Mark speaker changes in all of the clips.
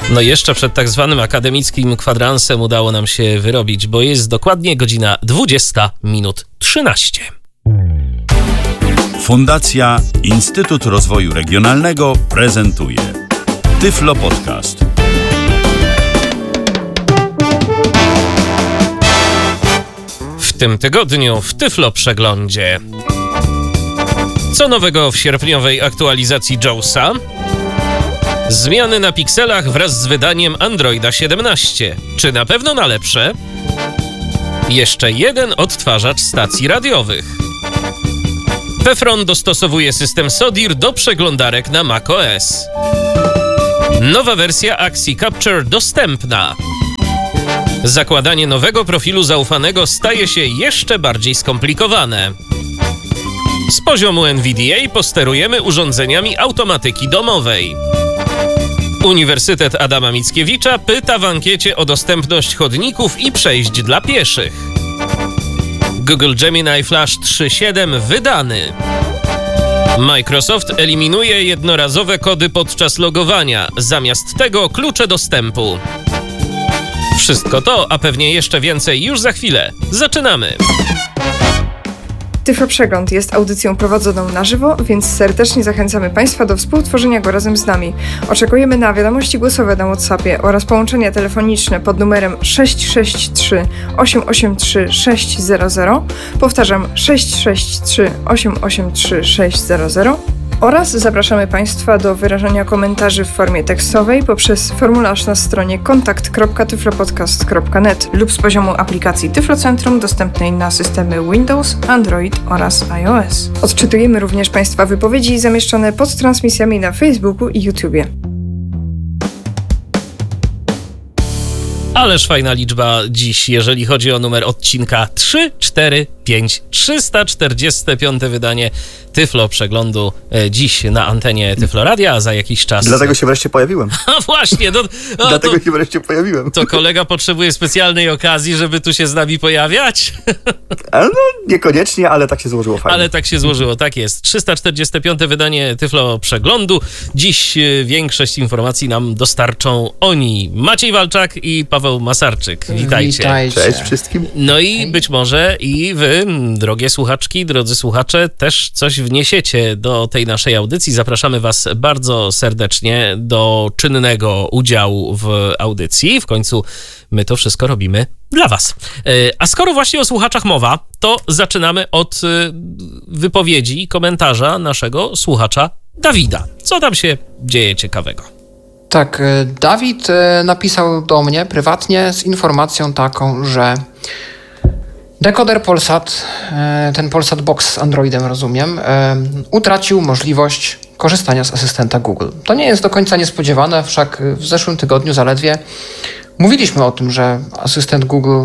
Speaker 1: No jeszcze przed tak zwanym akademickim kwadransem udało nam się wyrobić, bo jest dokładnie godzina 20:13.
Speaker 2: Fundacja Instytut Rozwoju Regionalnego prezentuje Tyflo Podcast.
Speaker 1: W tym tygodniu w Tyflo Przeglądzie. Co nowego w sierpniowej aktualizacji JAWSa? Zmiany na pikselach wraz z wydaniem Androida 17. Czy na pewno na lepsze? Jeszcze jeden odtwarzacz stacji radiowych. Pefron dostosowuje system SODIR do przeglądarek na macOS. Nowa wersja Axi Capture dostępna. Zakładanie nowego profilu zaufanego staje się jeszcze bardziej skomplikowane. Z poziomu NVDA posterujemy urządzeniami automatyki domowej. Uniwersytet Adama Mickiewicza pyta w ankiecie o dostępność chodników i przejść dla pieszych. Google Gemini Flash 3.7 wydany. Microsoft eliminuje jednorazowe kody podczas logowania, zamiast tego klucze dostępu. Wszystko to, a pewnie jeszcze więcej już za chwilę. Zaczynamy!
Speaker 3: Tyflo Przegląd jest audycją prowadzoną na żywo, więc serdecznie zachęcamy Państwa do współtworzenia go razem z nami. Oczekujemy na wiadomości głosowe na WhatsAppie oraz połączenia telefoniczne pod numerem 663 883 600. Powtarzam 663 883 600. Oraz zapraszamy Państwa do wyrażania komentarzy w formie tekstowej poprzez formularz na stronie kontakt.tyflopodcast.net lub z poziomu aplikacji Tyflo Centrum dostępnej na systemy Windows, Android oraz iOS. Odczytujemy również Państwa wypowiedzi zamieszczone pod transmisjami na Facebooku i YouTubie.
Speaker 1: Ależ fajna liczba dziś, jeżeli chodzi o numer odcinka 345. 345 wydanie Tyflo Przeglądu dziś na antenie Tyflo Radia, a za jakiś czas...
Speaker 4: Dlatego się wreszcie pojawiłem.
Speaker 1: A właśnie,
Speaker 4: Dlatego się wreszcie pojawiłem.
Speaker 1: To kolega potrzebuje specjalnej okazji, żeby tu się z nami pojawiać?
Speaker 4: No, niekoniecznie, ale tak się złożyło fajnie.
Speaker 1: Ale tak się złożyło, tak jest. 345 wydanie Tyflo Przeglądu. Dziś większość informacji nam dostarczą oni. Maciej Walczak i Paweł Masarczyk. Witajcie.
Speaker 4: Cześć wszystkim.
Speaker 1: No i być może i wy, drogie słuchaczki, drodzy słuchacze, też coś wniesiecie do tej naszej audycji. Zapraszamy was bardzo serdecznie do czynnego udziału w audycji. W końcu my to wszystko robimy dla was. A skoro właśnie o słuchaczach mowa, to zaczynamy od wypowiedzi i komentarza naszego słuchacza Dawida. Co tam się dzieje ciekawego?
Speaker 5: Tak, Dawid napisał do mnie prywatnie z informacją taką, że dekoder Polsat, ten Polsat Box z Androidem, rozumiem, utracił możliwość korzystania z asystenta Google. To nie jest do końca niespodziewane, wszak w zeszłym tygodniu zaledwie mówiliśmy o tym, że asystent Google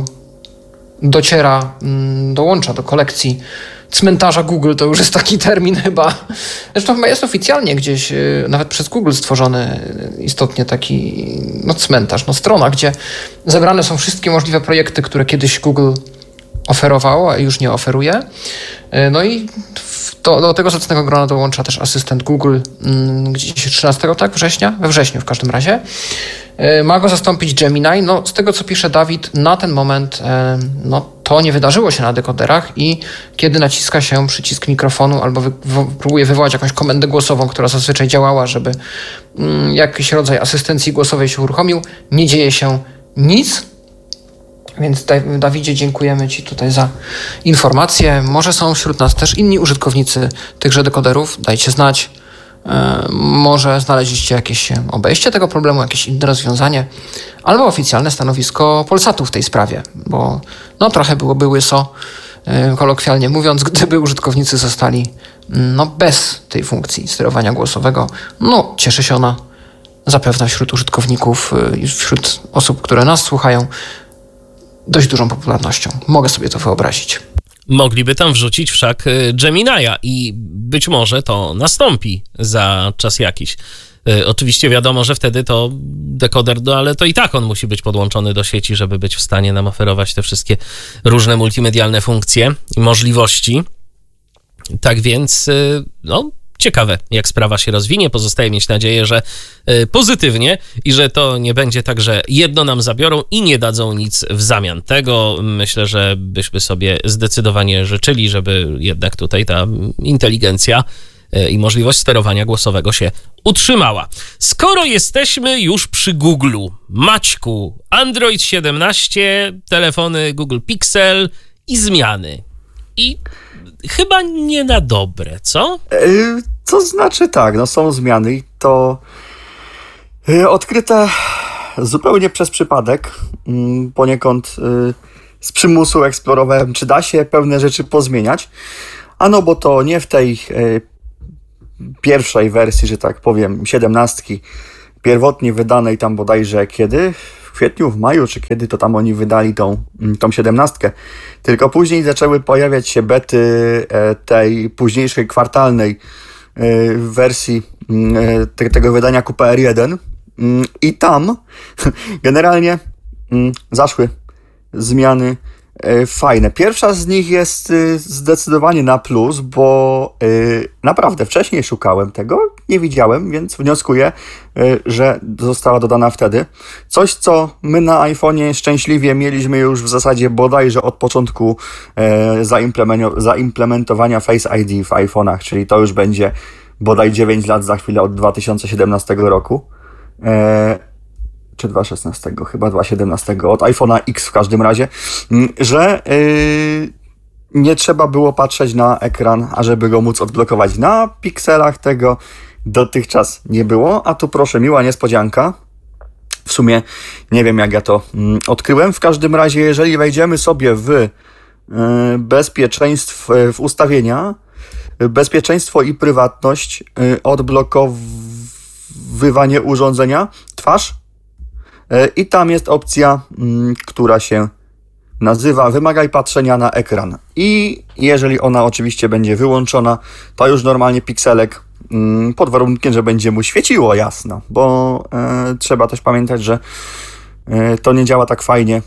Speaker 5: dołącza do kolekcji cmentarza Google, to już jest taki termin chyba. Zresztą chyba jest oficjalnie gdzieś, nawet przez Google stworzony istotnie taki cmentarz, strona, gdzie zebrane są wszystkie możliwe projekty, które kiedyś Google oferowało, a już nie oferuje. No i do tego zacnego grona dołącza też asystent Google gdzieś 13 września? We wrześniu w każdym razie. Ma go zastąpić Gemini. No, z tego, co pisze Dawid, na ten moment to nie wydarzyło się na dekoderach i kiedy naciska się przycisk mikrofonu albo próbuje wywołać jakąś komendę głosową, która zazwyczaj działała, żeby jakiś rodzaj asystencji głosowej się uruchomił, nie dzieje się nic. Więc Dawidzie, dziękujemy Ci tutaj za informacje. Może są wśród nas też inni użytkownicy tychże dekoderów. Dajcie znać. Może znaleźliście jakieś obejście tego problemu, jakieś inne rozwiązanie, albo oficjalne stanowisko Polsatu w tej sprawie, bo trochę byłoby łyso, kolokwialnie mówiąc, gdyby użytkownicy zostali bez tej funkcji sterowania głosowego. Cieszy się ona zapewne wśród użytkowników i wśród osób, które nas słuchają, dość dużą popularnością. Mogę sobie to wyobrazić.
Speaker 1: Mogliby tam wrzucić wszak Gemini'a i być może to nastąpi za czas jakiś. Oczywiście wiadomo, że wtedy to dekoder, ale to i tak on musi być podłączony do sieci, żeby być w stanie nam oferować te wszystkie różne multimedialne funkcje i możliwości. Tak więc, Ciekawe, jak sprawa się rozwinie. Pozostaje mieć nadzieję, że pozytywnie i że to nie będzie tak, że jedno nam zabiorą i nie dadzą nic w zamian. Tego myślę, że byśmy sobie zdecydowanie życzyli, żeby jednak tutaj ta inteligencja i możliwość sterowania głosowego się utrzymała. Skoro jesteśmy już przy Google'u, Maćku, Android 17, telefony Google Pixel i zmiany. I chyba nie na dobre, co?
Speaker 4: To znaczy tak, no są zmiany i to odkryte zupełnie przez przypadek. Poniekąd z przymusu eksplorowałem, czy da się pewne rzeczy pozmieniać. Ano, bo to nie w tej pierwszej wersji, że tak powiem, 17, pierwotnie wydanej tam bodajże kiedy? W kwietniu, w maju, czy kiedy to tam oni wydali tą 17. Tylko później zaczęły pojawiać się bety tej późniejszej kwartalnej wersji tego wydania QPR1 i tam generalnie zaszły zmiany fajne. Pierwsza z nich jest zdecydowanie na plus, bo naprawdę wcześniej szukałem tego, nie widziałem, więc wnioskuję, że została dodana wtedy. Coś, co my na iPhone'ie szczęśliwie mieliśmy już w zasadzie bodajże od początku zaimplementowania Face ID w iPhone'ach, czyli to już będzie bodaj 9 lat za chwilę od 2017 roku. Czy 2016, chyba 2017, od iPhone'a X w każdym razie, że nie trzeba było patrzeć na ekran, ażeby go móc odblokować. Na pikselach tego dotychczas nie było, a tu proszę, miła niespodzianka. W sumie nie wiem, jak ja to odkryłem. W każdym razie, jeżeli wejdziemy sobie w bezpieczeństwo, w ustawienia, bezpieczeństwo i prywatność, odblokowywanie urządzenia, twarz, i tam jest opcja, która się nazywa wymagaj patrzenia na ekran. I jeżeli ona oczywiście będzie wyłączona, to już normalnie pikselek, pod warunkiem, że będzie mu świeciło jasno, bo trzeba też pamiętać, że to nie działa tak fajnie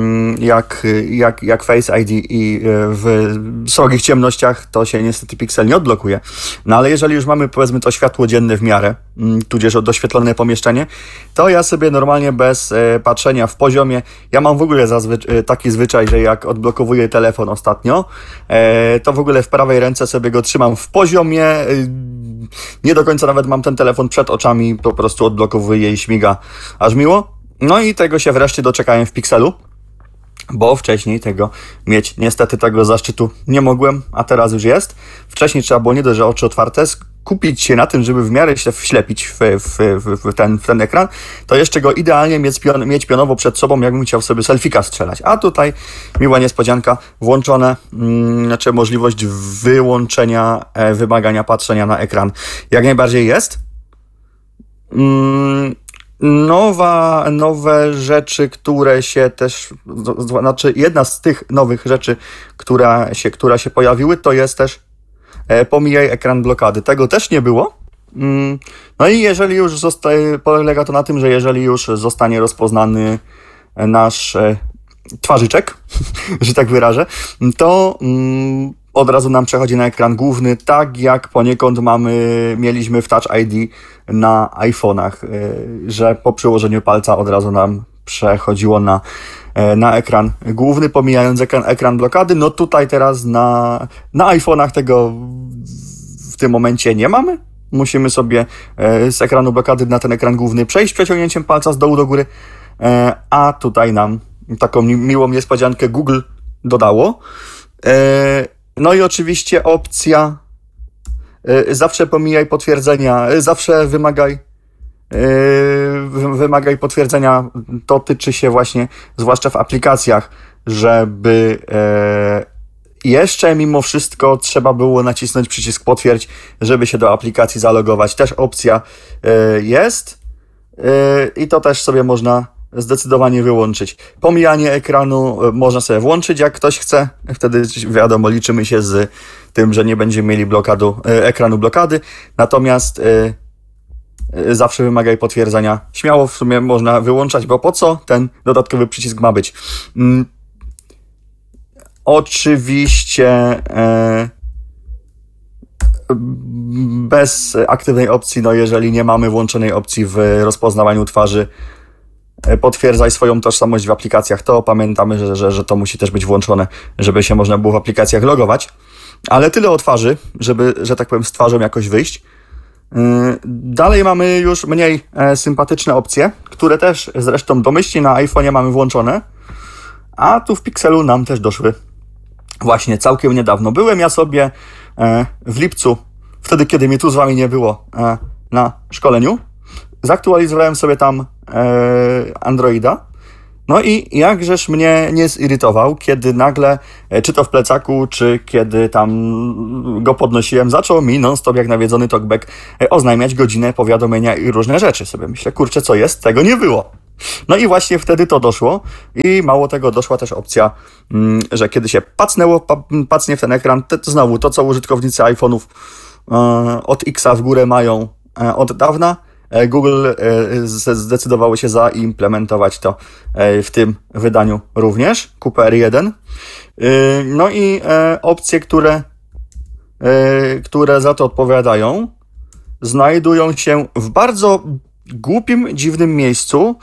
Speaker 4: jak Face ID i w srogich ciemnościach to się niestety piksel nie odblokuje. No ale jeżeli już mamy, powiedzmy, to światło dzienne w miarę, tudzież doświetlone pomieszczenie, to ja sobie normalnie bez patrzenia w poziomie, ja mam w ogóle taki zwyczaj, że jak odblokowuję telefon ostatnio, to w ogóle w prawej ręce sobie go trzymam w poziomie, nie do końca nawet mam ten telefon przed oczami, po prostu odblokowuję i śmiga aż miło. No i tego się wreszcie doczekałem w Pixelu, bo wcześniej mieć niestety tego zaszczytu nie mogłem, a teraz już jest. Wcześniej trzeba było nie dość, że oczy otwarte, skupić się na tym, żeby w miarę się wślepić w ten ekran, to jeszcze go idealnie mieć pionowo przed sobą, jakbym chciał sobie selfika strzelać. A tutaj miła niespodzianka, włączone, znaczy możliwość wyłączenia wymagania patrzenia na ekran jak najbardziej jest. Nowe rzeczy, które się też, znaczy jedna z tych nowych rzeczy, która się pojawiły, to jest też pomijaj ekran blokady. Tego też nie było. No i jeżeli już polega to na tym, że jeżeli już zostanie rozpoznany nasz twarzyczek, że tak wyrażę, to od razu nam przechodzi na ekran główny, tak jak poniekąd mieliśmy w Touch ID na iPhone'ach, że po przyłożeniu palca od razu nam przechodziło na ekran główny, pomijając ekran blokady. No tutaj teraz na iPhone'ach tego w tym momencie nie mamy. Musimy sobie z ekranu blokady na ten ekran główny przejść przeciągnięciem palca z dołu do góry, a tutaj nam taką miłą niespodziankę Google dodało. No i oczywiście opcja zawsze pomijaj potwierdzenia, zawsze wymagaj potwierdzenia. To tyczy się właśnie, zwłaszcza w aplikacjach, żeby jeszcze mimo wszystko trzeba było nacisnąć przycisk potwierdź, żeby się do aplikacji zalogować. Też opcja jest i to też sobie można zdecydowanie wyłączyć. Pomijanie ekranu można sobie włączyć, jak ktoś chce. Wtedy wiadomo, liczymy się z tym, że nie będziemy mieli ekranu blokady. Natomiast zawsze wymagaj potwierdzenia. Śmiało w sumie można wyłączać, bo po co ten dodatkowy przycisk ma być? Oczywiście bez aktywnej opcji, no jeżeli nie mamy włączonej opcji w rozpoznawaniu twarzy, potwierdzaj swoją tożsamość w aplikacjach, to pamiętamy, że to musi też być włączone, żeby się można było w aplikacjach logować. Ale tyle o twarzy, żeby, że tak powiem, z twarzą jakoś wyjść. Dalej mamy już mniej sympatyczne opcje, które też zresztą domyślnie na iPhone'ie mamy włączone, a tu w Pixelu nam też doszły właśnie całkiem niedawno. Byłem ja sobie w lipcu, wtedy kiedy mnie tu z wami nie było, na szkoleniu. Zaktualizowałem sobie tam Androida. No i jakżeż mnie nie zirytował, kiedy nagle, czy to w plecaku, czy kiedy tam go podnosiłem, zaczął mi non-stop jak nawiedzony talkback oznajmiać godzinę, powiadomienia i różne rzeczy. Sobie myślę, kurczę, co jest? Tego nie było. No i właśnie wtedy to doszło i mało tego, doszła też opcja, że kiedy się pacnie w ten ekran, to znowu to, co użytkownicy iPhone'ów od X'a w górę mają od dawna, Google zdecydowało się zaimplementować to w tym wydaniu również, Coupe R1. No i opcje, które za to odpowiadają, znajdują się w bardzo głupim, dziwnym miejscu.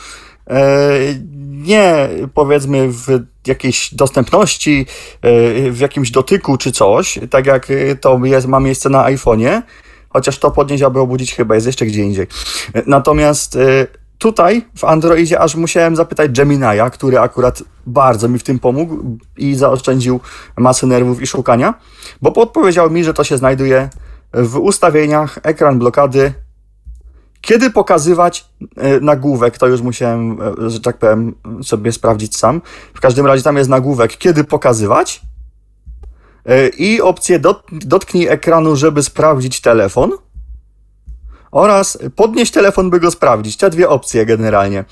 Speaker 4: Nie powiedzmy w jakiejś dostępności, w jakimś dotyku czy coś, tak jak to ma miejsce na iPhone'ie, chociaż to podnieść, aby obudzić chyba jest jeszcze gdzie indziej. Natomiast tutaj w Androidzie aż musiałem zapytać Gemini'a, który akurat bardzo mi w tym pomógł i zaoszczędził masy nerwów i szukania, bo podpowiedział mi, że to się znajduje w ustawieniach ekran blokady. Kiedy pokazywać nagłówek, to już musiałem, że tak powiem, sobie sprawdzić sam. W każdym razie tam jest nagłówek, kiedy pokazywać i opcję dotknij ekranu, żeby sprawdzić telefon oraz podnieś telefon, by go sprawdzić. Te dwie opcje generalnie.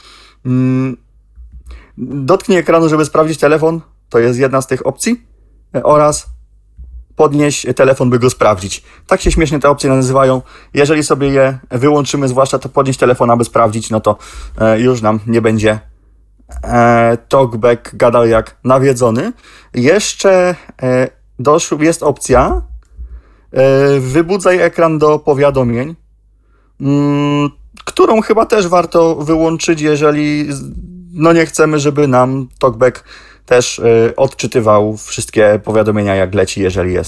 Speaker 4: Dotknij ekranu, żeby sprawdzić telefon, to jest jedna z tych opcji oraz podnieś telefon, by go sprawdzić. Tak się śmiesznie te opcje nazywają. Jeżeli sobie je wyłączymy, zwłaszcza to podnieść telefon, aby sprawdzić, no to już nam nie będzie talkback gadał jak nawiedzony. Jeszcze jest opcja wybudzaj ekran do powiadomień, którą chyba też warto wyłączyć, jeżeli nie chcemy, żeby nam talkback też odczytywał wszystkie powiadomienia jak leci,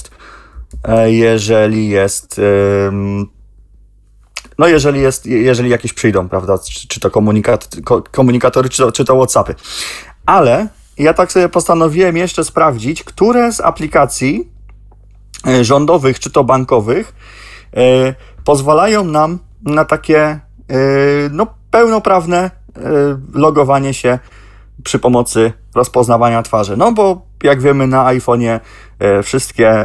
Speaker 4: jeżeli jakieś przyjdą, prawda, czy to komunikatory, czy to WhatsAppy. Ale ja tak sobie postanowiłem jeszcze sprawdzić, które z aplikacji rządowych, czy to bankowych, pozwalają nam na takie pełnoprawne logowanie się przy pomocy rozpoznawania twarzy. No bo jak wiemy na iPhone'ie wszystkie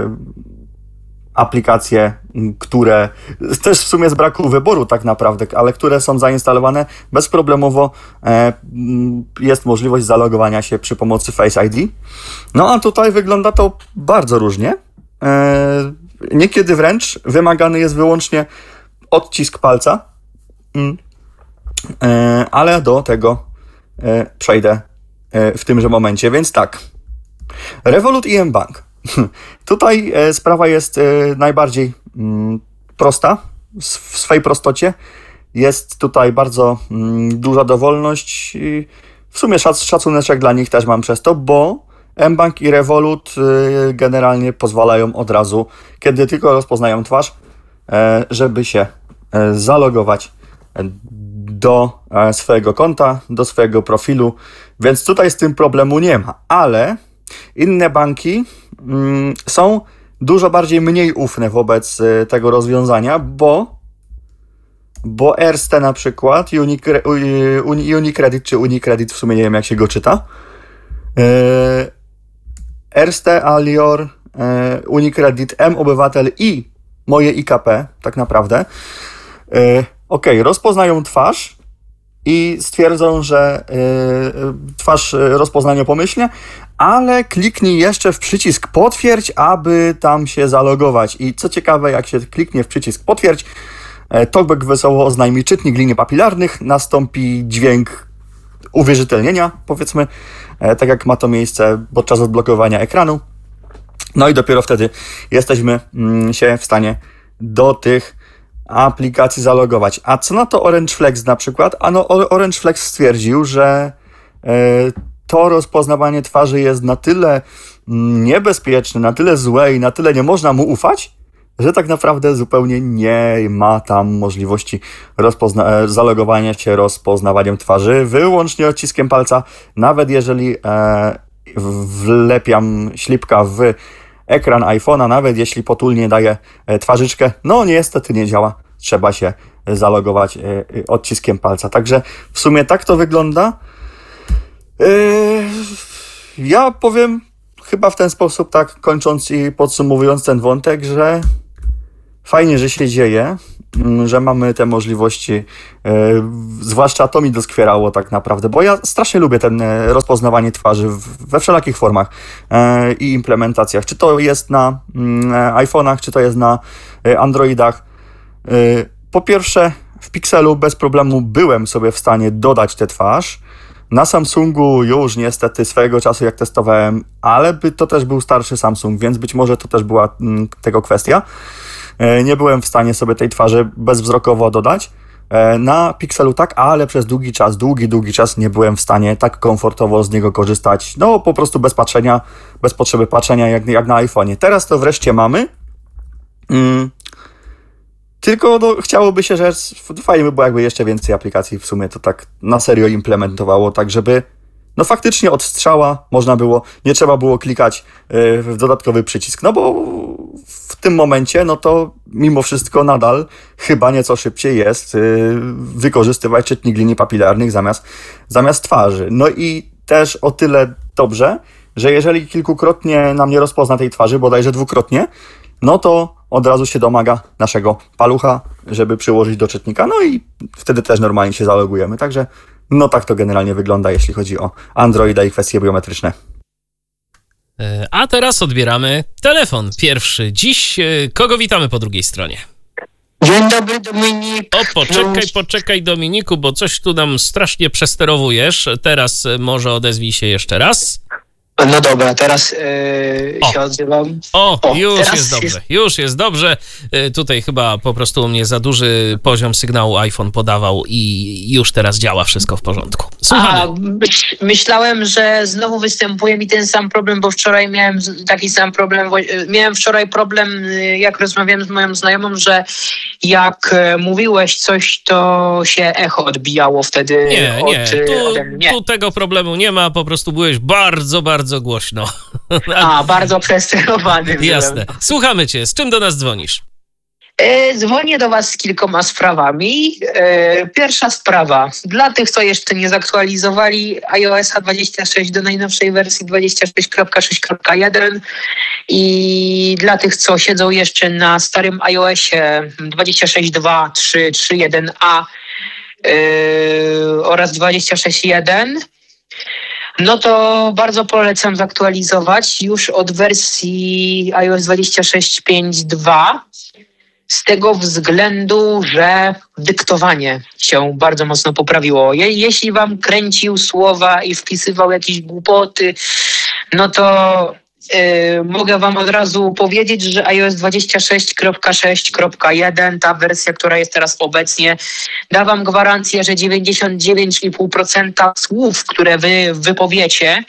Speaker 4: aplikacje, które też w sumie z braku wyboru tak naprawdę, ale które są zainstalowane bezproblemowo, jest możliwość zalogowania się przy pomocy Face ID. No a tutaj wygląda to bardzo różnie. Niekiedy wręcz wymagany jest wyłącznie odcisk palca, ale do tego przejdę w tymże momencie, więc tak. Revolut i mBank. Tutaj sprawa jest najbardziej prosta w swej prostocie. Jest tutaj bardzo duża dowolność i w sumie szacuneczek dla nich też mam przez to, bo mBank i Revolut generalnie pozwalają od razu, kiedy tylko rozpoznają twarz, żeby się zalogować do swojego konta, do swojego profilu, więc tutaj z tym problemu nie ma, ale inne banki są dużo mniej ufne wobec tego rozwiązania, bo Erste na przykład, Unicredit czy Unicredit, w sumie nie wiem jak się go czyta, Erste, Alior, Unicredit, M-Obywatel i moje IKP, tak naprawdę, rozpoznają twarz i stwierdzą, że twarz rozpoznają pomyślnie, ale kliknij jeszcze w przycisk potwierdź, aby tam się zalogować. I co ciekawe, jak się kliknie w przycisk potwierdź, talkback wesoło oznajmi czytnik linii papilarnych, nastąpi dźwięk uwierzytelnienia, powiedzmy, tak jak ma to miejsce podczas odblokowania ekranu. No i dopiero wtedy jesteśmy się w stanie do tych aplikacji zalogować. A co na to Orange Flex na przykład? Orange Flex stwierdził, że to rozpoznawanie twarzy jest na tyle niebezpieczne, na tyle złe i na tyle nie można mu ufać, że tak naprawdę zupełnie nie ma tam możliwości zalogowania się rozpoznawaniem twarzy, wyłącznie odciskiem palca, nawet jeżeli wlepiam ślipka w ekran iPhone'a, nawet jeśli potulnie daję twarzyczkę, no niestety nie działa, trzeba się zalogować odciskiem palca. Także w sumie tak to wygląda. Ja powiem chyba w ten sposób, tak kończąc i podsumowując ten wątek, że fajnie, że się dzieje, że mamy te możliwości, zwłaszcza to mi doskwierało tak naprawdę, bo ja strasznie lubię ten rozpoznawanie twarzy we wszelakich formach i implementacjach, czy to jest na iPhone'ach, czy to jest na Androidach. Po pierwsze, w Pixelu bez problemu byłem sobie w stanie dodać tę twarz. Na Samsungu już niestety swojego czasu jak testowałem, ale to też był starszy Samsung, więc być może to też była tego kwestia. Nie byłem w stanie sobie tej twarzy bezwzrokowo dodać. Na Pixelu tak, ale przez długi czas nie byłem w stanie tak komfortowo z niego korzystać. No po prostu bez patrzenia, bez potrzeby patrzenia jak na iPhone'ie. Teraz to wreszcie mamy. Tylko chciałoby się, że fajnie by było jakby jeszcze więcej aplikacji w sumie to tak na serio implementowało, tak żeby faktycznie od strzała można było, nie trzeba było klikać w dodatkowy przycisk, no bo w tym momencie, no to mimo wszystko nadal chyba nieco szybciej jest wykorzystywać czytnik linii papilarnych zamiast twarzy. No i też o tyle dobrze, że jeżeli kilkukrotnie nam nie rozpozna tej twarzy, bodajże dwukrotnie, no to od razu się domaga naszego palucha, żeby przyłożyć do czytnika, no i wtedy też normalnie się zalogujemy. Także no tak to generalnie wygląda, jeśli chodzi o Androida i kwestie biometryczne.
Speaker 1: A teraz odbieramy telefon pierwszy. Dziś kogo witamy po drugiej stronie?
Speaker 6: Dzień dobry, Dominik.
Speaker 1: O, poczekaj Dominiku, bo coś tu nam strasznie przesterowujesz. Teraz może odezwij się jeszcze raz.
Speaker 6: No dobra, teraz się odzywam.
Speaker 1: Już jest dobrze. Tutaj chyba po prostu u mnie za duży poziom sygnału iPhone podawał i już teraz działa wszystko w porządku. Słuchamy.
Speaker 6: Myślałem, że znowu występuje mi ten sam problem, bo wczoraj miałem taki sam problem. Miałem wczoraj problem, jak rozmawiałem z moją znajomą, że jak mówiłeś coś, to się echo odbijało wtedy.
Speaker 1: Nie, tu tego problemu nie ma, po prostu byłeś bardzo głośno.
Speaker 6: Bardzo presterowany.
Speaker 1: Jasne. Słuchamy cię. Z czym do nas dzwonisz?
Speaker 6: Dzwonię do was z kilkoma sprawami. Pierwsza sprawa. Dla tych, co jeszcze nie zaktualizowali iOS 26 do najnowszej wersji 26.6.1 i dla tych, co siedzą jeszcze na starym iOSie 26.2.3.3.1a oraz 26.1, no to bardzo polecam zaktualizować już od wersji iOS 26.5.2 z tego względu, że dyktowanie się bardzo mocno poprawiło. Jeśli wam kręcił słowa i wpisywał jakieś głupoty, no to mogę wam od razu powiedzieć, że iOS 26.6.1, ta wersja, która jest teraz obecnie, da wam gwarancję, że 99,5% słów, które wy wypowiecie,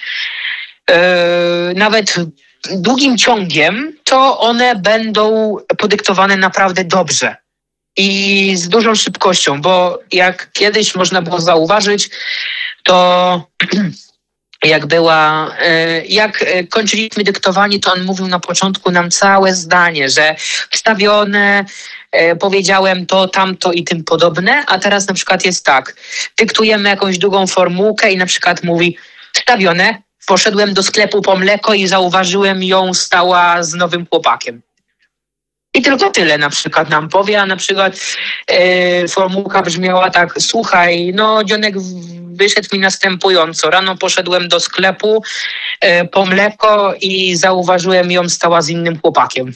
Speaker 6: nawet długim ciągiem, to one będą podyktowane naprawdę dobrze i z dużą szybkością, bo jak kiedyś można było zauważyć, to jak kończyliśmy dyktowanie, to on mówił na początku nam całe zdanie, że wstawione, powiedziałem to, tamto i tym podobne, a teraz na przykład jest tak, dyktujemy jakąś długą formułkę i na przykład mówi wstawione, poszedłem do sklepu po mleko i zauważyłem ją, stała z nowym chłopakiem. I tylko tyle na przykład nam powie, a na przykład formułka brzmiała tak, słuchaj, no dzionek wyszedł mi następująco. Rano poszedłem do sklepu po mleko i zauważyłem ją, stała z innym chłopakiem.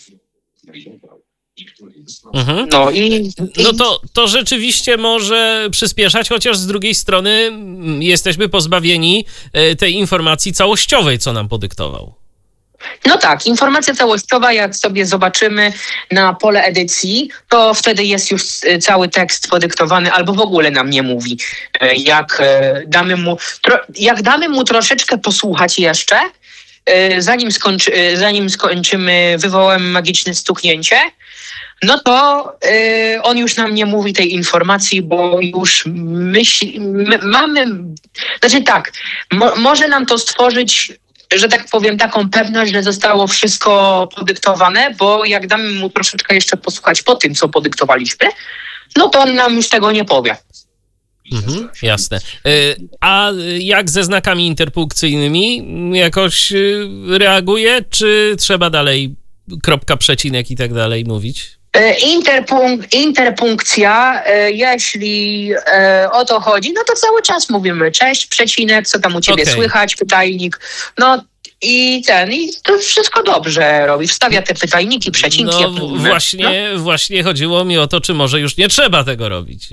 Speaker 1: Mhm. No to rzeczywiście może przyspieszać, chociaż z drugiej strony jesteśmy pozbawieni tej informacji całościowej, co nam podyktował.
Speaker 6: No tak, informacja całościowa, jak sobie zobaczymy na pole edycji, to wtedy jest już cały tekst podyktowany, albo w ogóle nam nie mówi. Jak damy mu troszeczkę posłuchać jeszcze, zanim skończymy wywołałem magiczne stuknięcie, no to on już nam nie mówi tej informacji, bo już mamy... Znaczy tak, może nam to stworzyć, że tak powiem, taką pewność, że zostało wszystko podyktowane, bo jak damy mu troszeczkę jeszcze posłuchać po tym, co podyktowaliśmy, no to on nam już tego nie powie.
Speaker 1: Jasne. A jak ze znakami interpunkcyjnymi? Jakoś reaguje, czy trzeba dalej kropka, przecinek i tak dalej mówić?
Speaker 6: Interpunkcja, jeśli o to chodzi, no to cały czas mówimy cześć, przecinek, co tam u ciebie słychać, pytajnik, no i to wszystko dobrze robi, wstawia te pytajniki, przecinki.
Speaker 1: Właśnie chodziło mi o to, czy może już nie trzeba tego robić,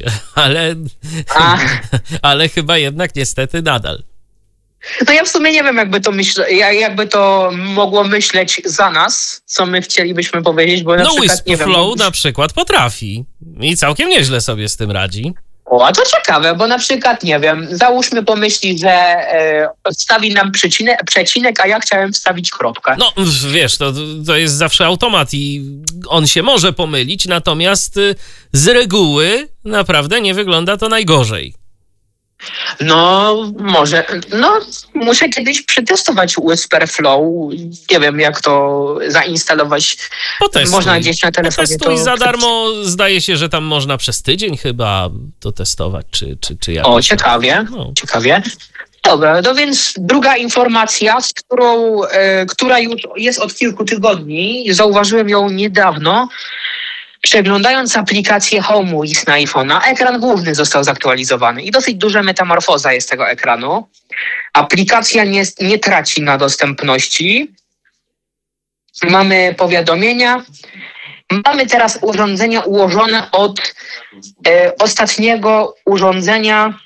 Speaker 1: ale chyba jednak niestety nadal.
Speaker 6: No ja w sumie nie wiem, jakby to mogło myśleć za nas, co my chcielibyśmy powiedzieć, bo na przykład, nie wiem...
Speaker 1: Flow na przecinek potrafi i całkiem nieźle sobie z tym radzi.
Speaker 6: O, a to ciekawe, bo na przykład, nie wiem, załóżmy pomyśli, że wstawi nam przecinek, a ja chciałem wstawić kropkę.
Speaker 1: No, wiesz, to jest zawsze automat i on się może pomylić, natomiast z reguły naprawdę nie wygląda to najgorzej.
Speaker 6: No, może. No, muszę kiedyś przetestować Whisperflow. Nie wiem, jak to zainstalować.
Speaker 1: Potestuj.
Speaker 6: Można gdzieś na telefonie.
Speaker 1: Potestuj za darmo. Zdaje się, że tam można przez tydzień chyba to testować, czy jak.
Speaker 6: O, ciekawie. No. Ciekawie. Dobra, no więc druga informacja, która już jest od kilku tygodni. Zauważyłem ją niedawno. Przeglądając aplikację HomeOS na iPhone'a, ekran główny został zaktualizowany i dosyć duża metamorfoza jest tego ekranu. Aplikacja nie traci na dostępności. Mamy powiadomienia. Mamy teraz urządzenia ułożone od ostatniego urządzenia,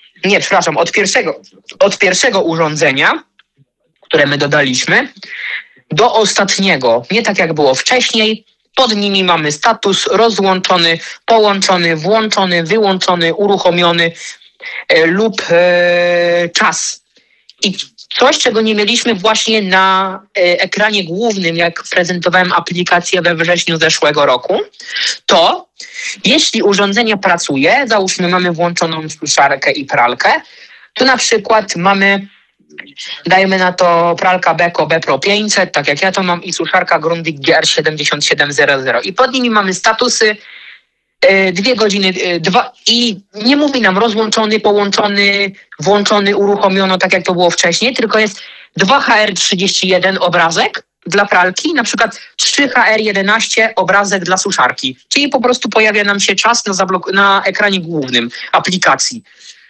Speaker 6: od pierwszego urządzenia, które my dodaliśmy, do ostatniego. Nie tak jak było wcześniej. Pod nimi mamy status rozłączony, połączony, włączony, wyłączony, uruchomiony lub czas. I coś, czego nie mieliśmy właśnie na ekranie głównym, jak prezentowałem aplikację we wrześniu zeszłego roku, to jeśli urządzenie pracuje, załóżmy mamy włączoną suszarkę i pralkę, to na przykład dajmy na to pralka Beko B-Pro 500, tak jak ja to mam, i suszarka Grundig GR7700. I pod nimi mamy statusy 2 godziny, i nie mówi nam rozłączony, połączony, włączony, uruchomiono, tak jak to było wcześniej, tylko jest 2HR31 obrazek dla pralki, na przykład 3HR11 obrazek dla suszarki. Czyli po prostu pojawia nam się czas na ekranie głównym aplikacji.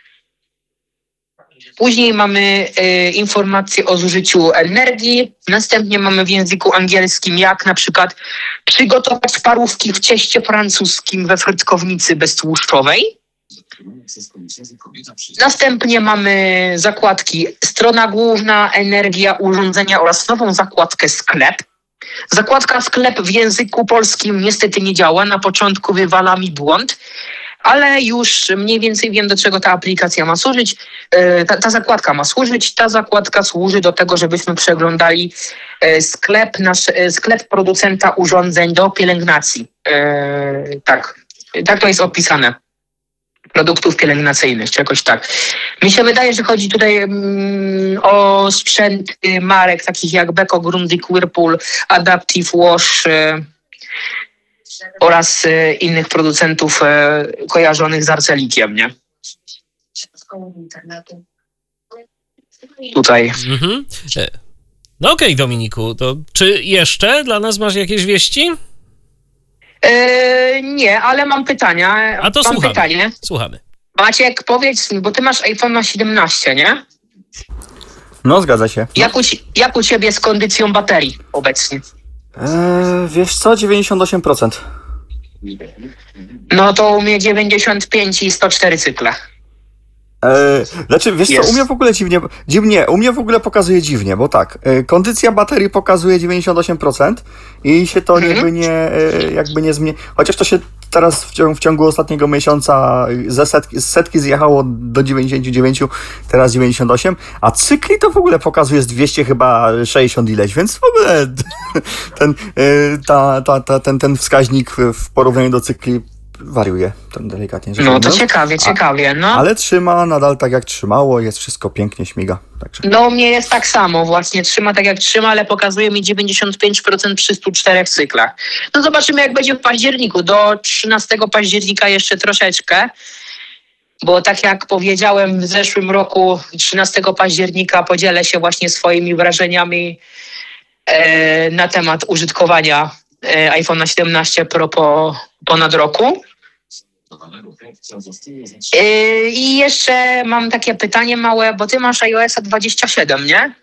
Speaker 6: Później mamy informacje o zużyciu energii. Następnie mamy w języku angielskim, jak na przykład przygotować parówki w cieście francuskim we frytkownicy beztłuszczowej. Następnie mamy zakładki strona główna, energia, urządzenia oraz nową zakładkę sklep. Zakładka sklep w języku polskim niestety nie działa. Na początku wywala mi błąd, ale już mniej więcej wiem, do czego ta aplikacja ma służyć. Ta zakładka ma służyć. Ta zakładka służy do tego, żebyśmy przeglądali sklep producenta urządzeń do pielęgnacji. Tak to jest opisane. Produktów pielęgnacyjnych, czy jakoś tak. Mi się wydaje, że chodzi tutaj o sprzęt marek takich jak Beko, Grundig, Whirlpool, Adaptive Wash oraz innych producentów kojarzonych z Arcelikiem, nie? Tutaj.
Speaker 1: Mhm. No okej, Dominiku, to czy jeszcze dla nas masz jakieś wieści?
Speaker 6: Nie, ale mam pytania.
Speaker 1: A to
Speaker 6: mam
Speaker 1: słuchamy.
Speaker 6: Pytanie.
Speaker 1: Słuchamy.
Speaker 6: Maciek, powiedz mi, bo ty masz iPhone'a 17, nie?
Speaker 4: No, zgadza się.
Speaker 6: Jak u ciebie z kondycją baterii obecnie?
Speaker 4: Wiesz co, 98%.
Speaker 6: No to u mnie 95 i 104 cykle.
Speaker 4: Znaczy, wiesz co, u mnie w ogóle dziwnie, u mnie w ogóle pokazuje dziwnie, bo tak, kondycja baterii pokazuje 98% i się to jakby nie zmieni. Chociaż to się teraz w ciągu ostatniego miesiąca z setki zjechało do 99, teraz 98, a cykli to w ogóle pokazuje z 200 chyba 60 ileś, więc w ogóle ten wskaźnik w porównaniu do cykli wariuje, ten delikatnie rzecz
Speaker 6: No to
Speaker 4: mówiąc.
Speaker 6: ciekawie, no.
Speaker 4: Ale trzyma nadal tak jak trzymało, jest wszystko pięknie, śmiga. Także.
Speaker 6: No u mnie jest tak samo, właśnie trzyma tak jak trzyma, ale pokazuje mi 95% przy 104 cyklach. No zobaczymy jak będzie w październiku. Do 13 października jeszcze troszeczkę, bo tak jak powiedziałem w zeszłym roku 13 października podzielę się właśnie swoimi wrażeniami na temat użytkowania iPhone'a 17 Pro po ponad roku. I jeszcze mam takie pytanie małe, bo ty masz iOS-a 27, nie?